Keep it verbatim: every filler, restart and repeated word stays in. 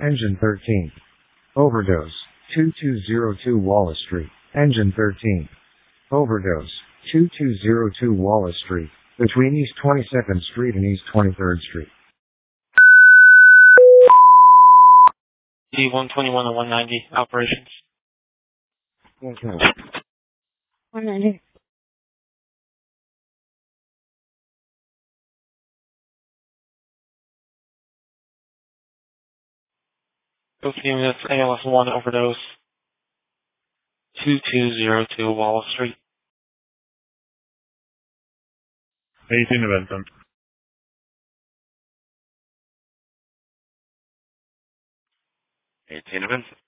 Engine thirteen. Overdose. two two zero two Wallace Street. Engine thirteen. Overdose. two two zero two Wallace Street. Between East twenty-second Street and East twenty-third Street. D one twenty-one and one ninety operations. Okay. one ninety. Both units, A L S one overdose. two two zero two Wallace Street. eighteen to Vincent. eighteen to Vincent.